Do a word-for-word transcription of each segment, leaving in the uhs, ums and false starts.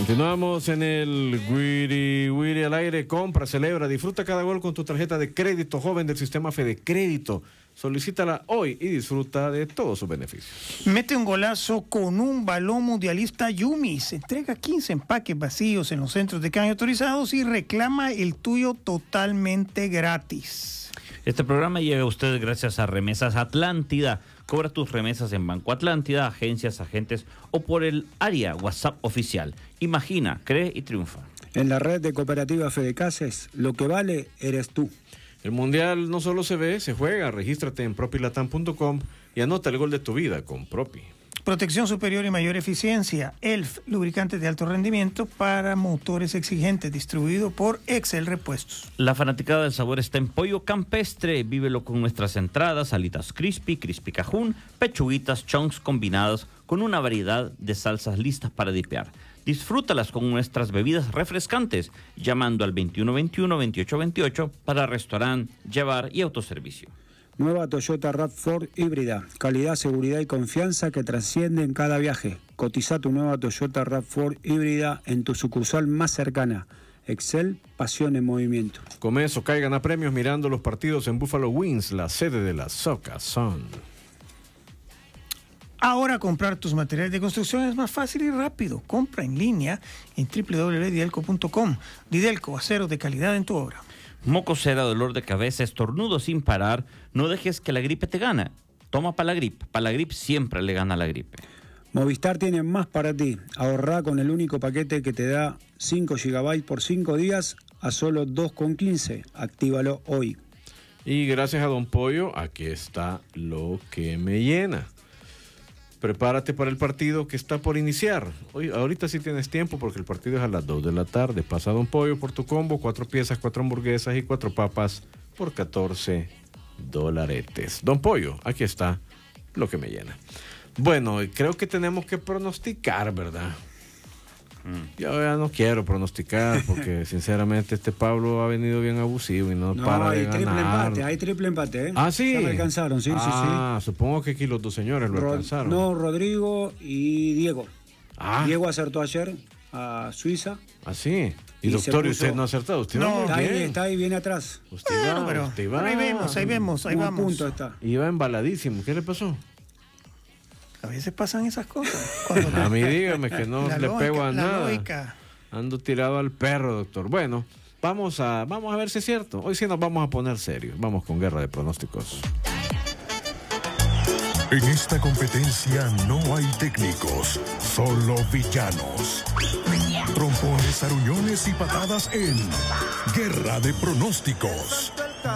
Continuamos en el Wiri Wiri al aire. Compra, celebra, disfruta cada gol con tu tarjeta de crédito joven del sistema Fede Crédito. Solicítala hoy y disfruta de todos sus beneficios. Mete un golazo con un balón mundialista Yumi. Se entrega quince empaques vacíos en los centros de cambio autorizados y reclama el tuyo totalmente gratis. Este programa llega a ustedes gracias a Remesas Atlántida. Cobra tus remesas en Banco Atlántida, agencias, agentes o por el área WhatsApp oficial. Imagina, cree y triunfa. En la red de cooperativas Fedecases, lo que vale eres tú. El Mundial no solo se ve, se juega. Regístrate en propilatam punto com y anota el gol de tu vida con Propi. Protección superior y mayor eficiencia. E L F, lubricante de alto rendimiento para motores exigentes, distribuido por Excel Repuestos. La fanaticada del sabor está en Pollo Campestre. Vívelo con nuestras entradas, alitas crispy, crispy cajún, pechuguitas, chunks combinadas con una variedad de salsas listas para dipear. Disfrútalas con nuestras bebidas refrescantes, llamando al veintiuno veintiuno veintiocho veintiocho para restaurante, llevar y autoservicio. Nueva Toyota RAV cuatro híbrida, calidad, seguridad y confianza que trasciende en cada viaje. Cotiza tu nueva Toyota RAV cuatro híbrida en tu sucursal más cercana. Excel, pasión en movimiento. Come eso, caigan a premios mirando los partidos en Buffalo Wings, la sede de la Soca Sun. Ahora comprar tus materiales de construcción es más fácil y rápido. Compra en línea en doble u doble u doble u punto didelco punto com. Didelco, acero de calidad en tu obra. Mocosera, dolor de cabeza, estornudo sin parar. No dejes que la gripe te gane. Toma Palagrip. Palagrip siempre le gana a la gripe. Movistar tiene más para ti. Ahorrá con el único paquete que te da cinco gigabytes por cinco días a solo dos con quince. Actívalo hoy. Y gracias a Don Pollo, aquí está lo que me llena. Prepárate para el partido que está por iniciar. Hoy, ahorita sí tienes tiempo porque el partido es a las dos de la tarde. Pasa Don Pollo por tu combo, cuatro piezas, cuatro hamburguesas y cuatro papas por catorce dolaretes. Don Pollo, aquí está lo que me llena. Bueno, creo que tenemos que pronosticar, ¿verdad? Mm. Yo ya no quiero pronosticar porque sinceramente este Pablo ha venido bien abusivo y no, no para hay de triple ganar. empate, hay triple empate, ¿eh? Ah, sí. Ya me alcanzaron, sí, ah, sí, sí. Ah, supongo que aquí los dos señores lo Ro- alcanzaron. No, Rodrigo y Diego. Ah. Diego acertó ayer a Suiza. Ah, sí. Y, Y doctor, se puso- usted no ha acertado. Usted No, va muy Está ahí, bien. está ahí, viene atrás. Usted Bueno, va, pero, usted va. pero ahí vemos, ahí vemos, ahí Un vamos. punto está. Iba embaladísimo. ¿Qué le pasó? A veces pasan esas cosas. Cuando A mí dígame que no la le lógica- pego a la nada. lógica. Ando tirado al perro, doctor. Bueno, vamos a, vamos a ver si es cierto. Hoy sí nos vamos a poner serios. Vamos con guerra de pronósticos. En esta competencia no hay técnicos, solo villanos. Trompones, aruñones y patadas en Guerra de Pronósticos.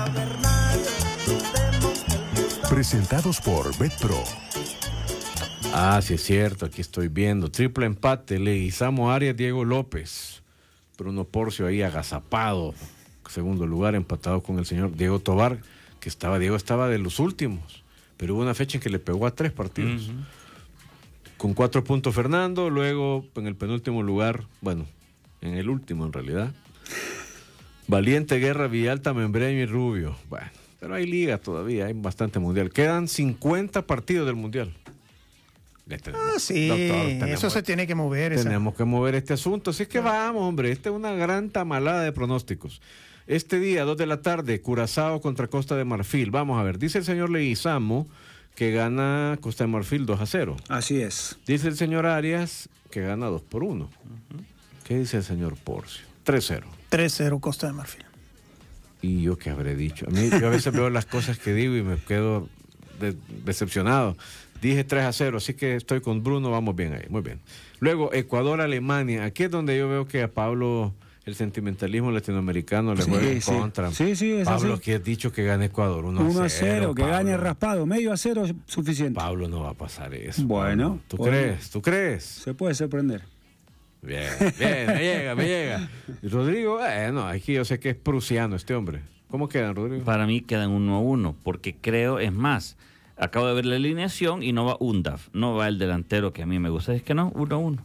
Presentados por BetPro. Ah, sí es cierto, aquí estoy viendo. Triple empate, Leguizamo Arias, Diego López. Bruno Porcio ahí agazapado. Segundo lugar, empatado con el señor Diego Tobar, que estaba, Diego estaba de los últimos. Pero hubo una fecha en que le pegó a tres partidos. Uh-huh. Con cuatro puntos Fernando, luego en el penúltimo lugar, bueno, en el último en realidad. Valiente, Guerra, Villalta, Membreño y Rubio. Bueno, pero hay liga todavía, hay bastante mundial. Quedan cincuenta partidos del mundial. Ah, sí, doctor, tenemos, eso se tiene que mover. Tenemos esa. que mover este asunto. Así es que vamos, hombre, esta es una gran tamalada de pronósticos. Este día, dos de la tarde, Curazao contra Costa de Marfil. Vamos a ver, dice el señor Leguizamo que gana Costa de Marfil dos a cero. Así es. Dice el señor Arias que gana dos por uno. Uh-huh. ¿Qué dice el señor Porcio? tres cero. tres cero Costa de Marfil. ¿Y yo qué habré dicho? A mí, yo a veces veo las cosas que digo y me quedo de, decepcionado. Dije tres a cero, así que estoy con Bruno, vamos bien ahí, muy bien. Luego, Ecuador-Alemania. Aquí es donde yo veo que a Pablo el sentimentalismo latinoamericano le sí, juega en sí. contra. Sí, sí, es Pablo, así. que ha dicho que gane Ecuador uno a cero. uno a cero, que Pablo. gane raspado, medio a cero es suficiente. Pablo no va a pasar eso. Bueno. Pablo. ¿Tú bueno. crees? ¿Tú crees? Se puede sorprender. Bien, bien, me llega, me llega. Y Rodrigo, eh, no, aquí yo sé que es prusiano este hombre. ¿Cómo quedan, Rodrigo? Para mí quedan uno a uno, porque creo, es más, acabo de ver la alineación y no va Undaf, no va el delantero que a mí me gusta, es que no, uno a uno.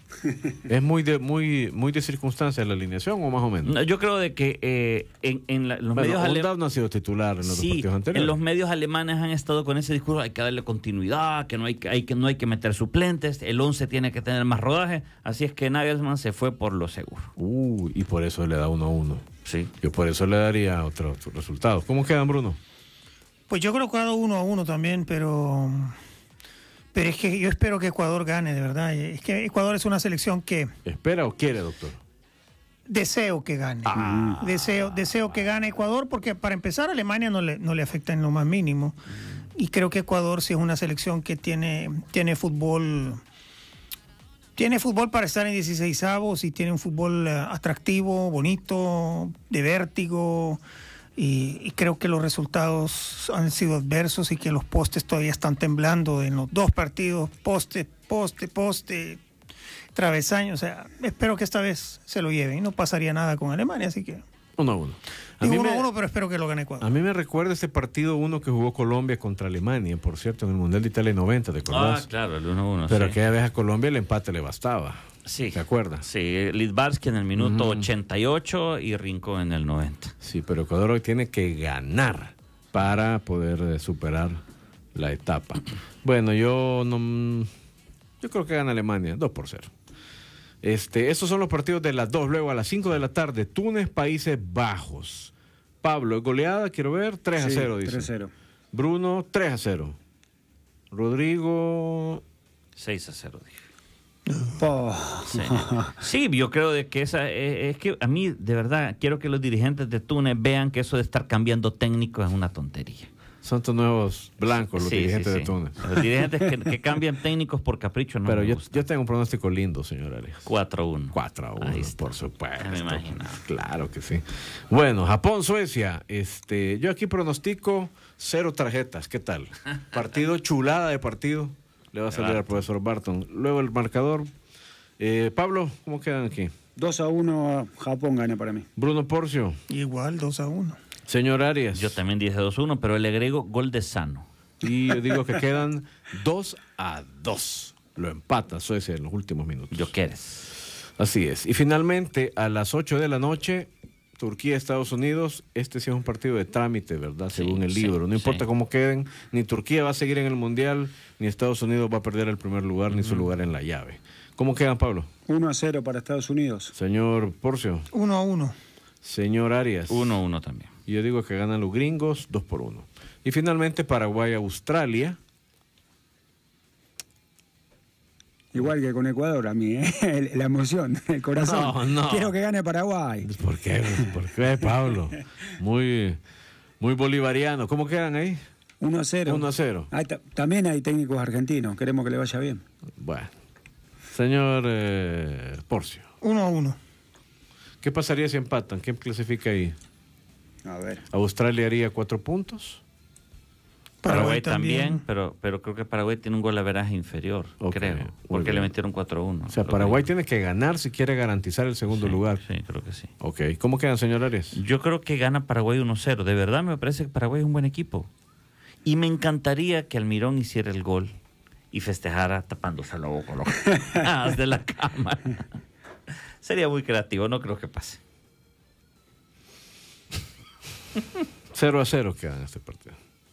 ¿Es muy de muy muy de circunstancias la alineación o más o menos? No, yo creo de que eh, en, en la- los Bueno, medios ale- Oldab no ha sido titular en los dos Sí, partidos anteriores. en los medios alemanes han estado con ese discurso, hay que darle continuidad, que no hay que, hay que, no hay que meter suplentes, el once tiene que tener más rodaje, así es que Nagelsmann se fue por lo seguro. Uy, y por eso le da uno a uno. Sí. Yo por eso le daría otros resultados. ¿Cómo quedan, Bruno? Pues yo creo que ha dado uno a uno también, pero pero es que yo espero que Ecuador gane, de verdad. Es que Ecuador es una selección que ¿Espera o quiere, doctor? deseo que gane. Ah. Deseo, deseo que gane Ecuador, porque para empezar Alemania no le, no le afecta en lo más mínimo. Y creo que Ecuador sí es una selección que tiene, tiene fútbol. Tiene fútbol para estar en dieciseisavos y tiene un fútbol eh, atractivo, bonito, de vértigo. Y, y creo que los resultados han sido adversos y que los postes todavía están temblando en los dos partidos. Poste, poste, poste, travesaño. O sea, espero que esta vez se lo lleven. No pasaría nada con Alemania, así que... Uno a uno. A Digo mí, uno a me, uno, pero espero que lo gane Ecuador. a mí me recuerda ese partido uno que jugó Colombia contra Alemania, por cierto, en el Mundial de Italia noventa, ¿te acordás? Ah, claro, el uno a uno. Pero sí. aquella vez a Colombia el empate le bastaba. Sí. ¿Se acuerda? Sí, Lidbarski en el minuto ochenta y ocho y Rincón en el noventa. Sí, pero Ecuador hoy tiene que ganar para poder eh, superar la etapa. Bueno, yo no, yo creo que gana Alemania, dos por cero. Este, estos son los partidos de las dos. Luego a las cinco de la tarde, Túnez, Países Bajos. Pablo, goleada, quiero ver, tres a cero, dice. tres a cero. Bruno, tres a cero. Rodrigo, seis a cero, dije. Po. Sí. Sí, yo creo de que esa es, es que a mí de verdad quiero que los dirigentes de Túnez vean que eso de estar cambiando técnicos es una tontería. son tus nuevos blancos, los Sí, dirigentes sí, de sí. Túnez. Los dirigentes que, que cambian técnicos por capricho no Pero me yo, gusta. yo tengo un pronóstico lindo, señor Alex. cuatro a uno. cuatro a uno, Ahí está. por supuesto. Ya me imaginaba. Claro que sí. Bueno, Japón, Suecia. Este, yo aquí pronostico cero tarjetas. ¿Qué tal? Partido, chulada de partido. Le va a salir al profesor Barton. Luego el marcador. Eh, Pablo, ¿cómo quedan aquí? dos a uno Japón gana para mí. Bruno Porcio. Igual, dos a uno. Señor Arias. Yo también dije dos a uno, pero le agrego gol de Sano. Y yo digo que quedan dos a dos. Lo empata Suecia en los últimos minutos. Yo quieres. Así es. Y finalmente, a las ocho de la noche, Turquía, Estados Unidos. Este sí es un partido de trámite, ¿verdad? Sí, Según el sí, libro. No importa sí. cómo queden, ni Turquía va a seguir en el Mundial, ni Estados Unidos va a perder el primer lugar, ni su lugar en la llave. ¿Cómo quedan, Pablo? uno a cero para Estados Unidos. Señor Porcio. Uno a uno. Señor Arias. uno a uno también. Y yo digo que ganan los gringos, dos por uno. Y finalmente, Paraguay, Australia. Igual que con Ecuador, a mí, ¿eh? La emoción, el corazón. No, no. Quiero que gane Paraguay. ¿Por qué? ¿Por qué, Pablo? Muy, muy bolivariano. ¿Cómo quedan ahí? uno a cero. uno a cero. Hay ta- también hay técnicos argentinos, queremos que le vaya bien. Bueno. Señor eh, Porcio. Uno a uno. ¿Qué pasaría si empatan? ¿Quién clasifica ahí? A ver. ¿Australia haría cuatro puntos? Paraguay, también, pero, pero creo que Paraguay tiene un golaveraje inferior, Ok, creo. muy Porque bien. le metieron cuatro a uno. O sea, Creo Paraguay que- tiene que ganar si quiere garantizar el segundo Sí, lugar. Sí, creo que sí. Ok. ¿Cómo quedan, señor Arias? Yo creo que gana Paraguay uno cero. De verdad me parece que Paraguay es un buen equipo. Y me encantaría que Almirón hiciera el gol y festejara tapándose la boca con los de la cámara. Sería muy creativo, no creo que pase. cero a cero quedan este partido.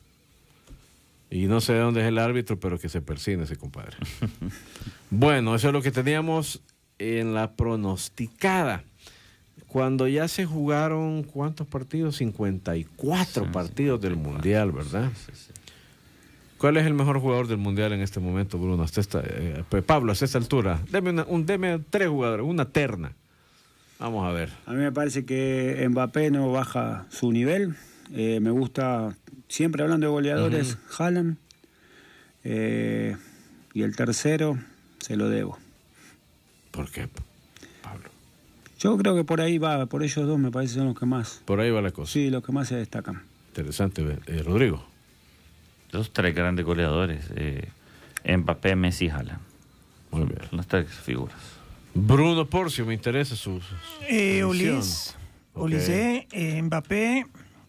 Y no sé de dónde es el árbitro, pero que se persine ese compadre. Bueno, eso es lo que teníamos en la pronosticada. Cuando ya se jugaron, ¿cuántos partidos? cincuenta y cuatro Sí, partidos del cincuenta y cuatro, Mundial, ¿verdad? Sí, sí, sí. ¿Cuál es el mejor jugador del Mundial en este momento, Bruno? Hasta esta, eh, pues, Pablo, hasta esta altura. Deme, una, un, deme tres jugadores, una terna. Vamos a ver. A mí me parece que Mbappé no baja su nivel. Eh, me gusta, siempre hablando de goleadores, Haaland. Eh, y el tercero se lo debo. ¿Por qué, Pablo? Yo creo que por ahí va, por ellos dos me parece son los que más. Por ahí va la cosa. Sí, los que más se destacan. Interesante, eh, Rodrigo. Los tres grandes goleadores, eh, Mbappé, Messi y Haaland. Muy bien. Son las tres figuras. Bruno Porcio, me interesa su, su Eh, su Olis, visión. Ok. Olise, eh, Mbappé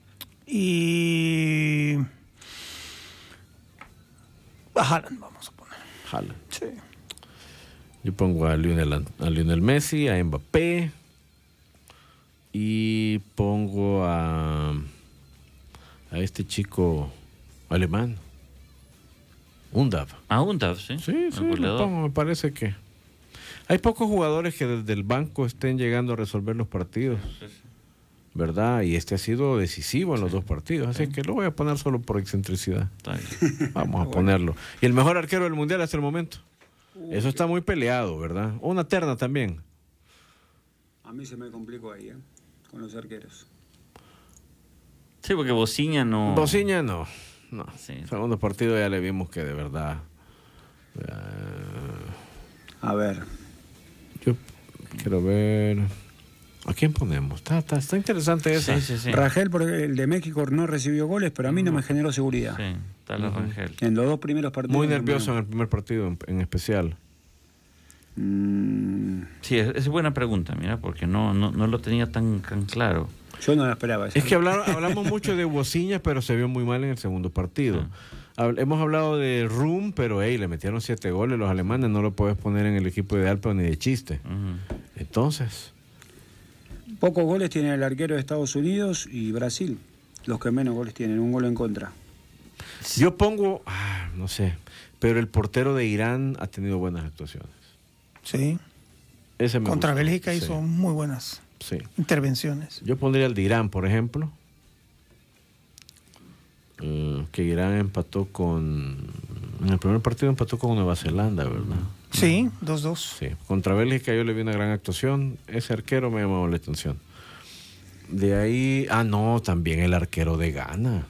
y a Haaland, vamos a poner. Haaland. Sí. Yo pongo a Lionel, a Lionel Messi, a Mbappé y pongo a, a este chico alemán, Undav. A Undav, sí. Sí, sí, lo pongo, me parece que hay pocos jugadores que desde el banco estén llegando a resolver los partidos, sí, sí. ¿Verdad? Y este ha sido decisivo en los sí. dos partidos, así sí. que lo voy a poner solo por excentricidad. Vamos a bueno. ponerlo. Y el mejor arquero del mundial hasta el momento. Uy, Eso está muy peleado, ¿verdad? Una terna también. A mí se me complicó ahí, ¿eh? Con los arqueros. Sí, porque Bociña no... Bociña no. No. Sí. Segundo partido ya le vimos que de verdad... Uh... A ver. Yo quiero ver... ¿A quién ponemos? Está, está, está interesante esa. Sí, sí, sí. Rangel, porque el de México no recibió goles, pero a mí no, no me generó seguridad. Sí, está la uh-huh. Rangel. En los dos primeros partidos. Muy nervioso en el primer partido en, en especial. Mm. Sí, es, es buena pregunta, mira, porque no, no, no lo tenía tan, tan claro. Yo no la esperaba. Es que hablar, hablamos mucho de Bociña, pero se vio muy mal en el segundo partido. Sí. Hab- hemos hablado de Rum, pero hey, le metieron siete goles los alemanes, no lo puedes poner en el equipo ideal, pero ni de chiste. Uh-huh. Entonces... Pocos goles tiene el arquero de Estados Unidos y Brasil, los que menos goles tienen, un gol en contra. Yo pongo, ah, no sé, pero el portero de Irán ha tenido buenas actuaciones. Sí. Ese me Contra gusta. Bélgica Sí. hizo muy buenas sí. intervenciones. Yo pondría el de Irán, por ejemplo, uh, que Irán empató con... En el primer partido empató con Nueva Zelanda, ¿verdad? Sí, dos dos. Sí, contra Bélgica yo le vi una gran actuación. Ese arquero me llamó la atención. De ahí, ah, no, también el arquero de Ghana.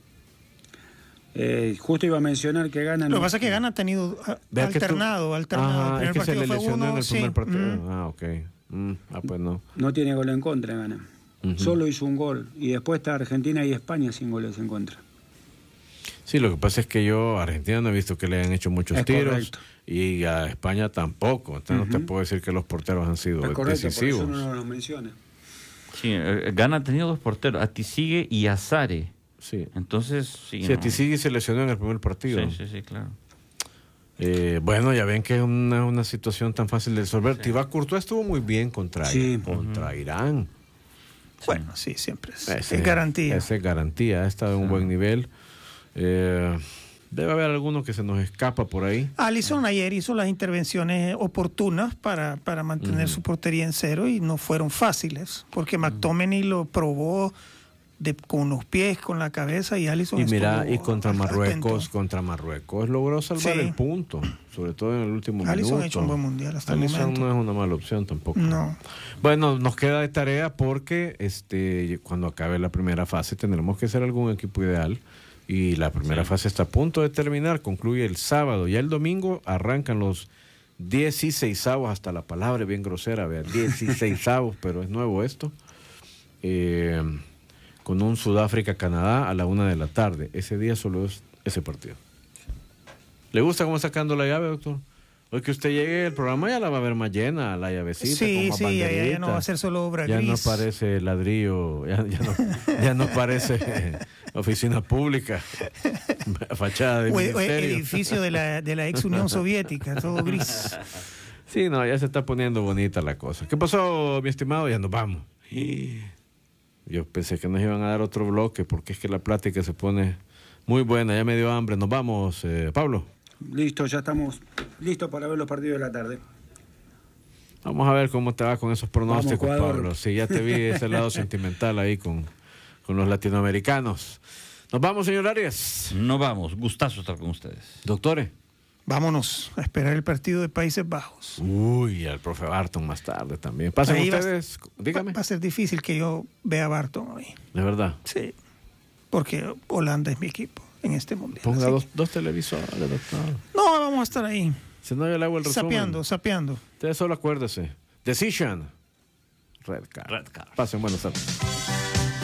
Eh, justo iba a mencionar que Ghana... Lo que no... pasa es que Ghana ha tenido Vea alternado, tú... alternado. Ajá, es que se le lesionó uno, en el primer sí. partido. Mm. Ah, ok. Mm, ah, pues no. No tiene gol en contra Ghana. Uh-huh. Solo hizo un gol. Y después está Argentina y España sin goles en contra. Sí, lo que pasa es que yo a Argentina no he visto que le hayan hecho muchos es tiros. Correcto. Y a España tampoco. Entonces uh-huh. no te puedo decir que los porteros han sido es correcto, decisivos. por eso no los menciona. Sí, eh, Ghana ha tenido dos porteros, Atisigue y Azare. Sí. Entonces, sí. Sí, no. Atisigue se lesionó en el primer partido. Sí, sí, sí, claro. Eh, bueno, ya ven que es una, una situación tan fácil de resolver. Sí. Thibaut Courtois estuvo muy bien contra, sí. contra uh-huh. Irán. Bueno, sí, siempre es, ese, es garantía. Esa es garantía, ha estado en un buen nivel. Eh, debe haber alguno que se nos escapa por ahí. Alisson ayer hizo las intervenciones oportunas para, para mantener uh-huh. su portería en cero y no fueron fáciles, porque uh-huh. McTominay lo probó de, con los pies, con la cabeza, y Alisson y mira, estuvo y contra Marruecos, atento. contra Marruecos logró salvar sí. el punto, sobre todo en el último Alisson minuto. Alisson ha hecho un buen mundial hasta Alisson el momento. no es una mala opción tampoco. No. Bueno, nos queda de tarea porque este cuando acabe la primera fase tendremos que hacer algún equipo ideal. Y la primera sí. fase está a punto de terminar, concluye el sábado. Ya el domingo arrancan los dieciseisavos, hasta la palabra bien grosera, vean, dieciseisavos, pero es nuevo esto. Eh, con un Sudáfrica-Canadá a la una de la tarde. Ese día solo es ese partido. ¿Le gusta cómo sacando la llave, doctor? Hoy que usted llegue, el programa ya la va a ver más llena, la llavecita, sí, con más sí, ya, ya no va a ser solo obra ya gris. Ya no parece ladrillo, ya, ya, no, ya no parece oficina pública, fachada de o, ministerio. O edificio de la, de la ex Unión Soviética, todo gris. Sí, no, ya se está poniendo bonita la cosa. ¿Qué pasó, mi estimado? Ya nos vamos. Yo pensé que nos iban a dar otro bloque, porque es que la plática se pone muy buena, ya me dio hambre. Nos vamos, eh, Pablo. Listo, ya estamos listos para ver los partidos de la tarde. Vamos a ver cómo te va con esos pronósticos, Vamos, Pablo. Sí, ya te vi ese lado sentimental ahí con, con los latinoamericanos. Nos vamos, señor Arias. Nos vamos. Gustazo estar con ustedes. Doctores. Vámonos a esperar el partido de Países Bajos. Uy, al profe Barton más tarde también. Pasen ahí ustedes, va, dígame. Va a ser difícil que yo vea a Barton hoy. ¿De verdad? Sí, porque Holanda es mi equipo en este mundial. Ponga dos, dos televisores, doctor. No, vamos a estar ahí. Si no, yo le hago el resumen. Sapeando, sapeando. Usted solo acuérdese. Decision. Red Card. Red Card. Pasen buenas tardes.